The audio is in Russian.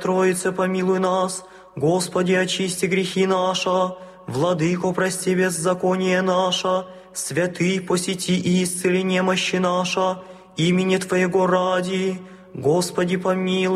Троице, помилуй нас. Господи, очисти грехи наши. Владыко, прости беззаконие наше. Святый, посети и исцели немощи наша. Имени Твоего ради. Господи, помилуй.